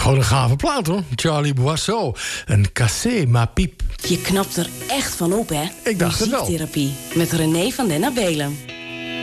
Gewoon een gave plaat, hoor. Charlie Boisseau. Een cassé, ma piep. Je knapt er echt van op, hè? Ik dacht het wel. Muziektherapie met René van den Abelen.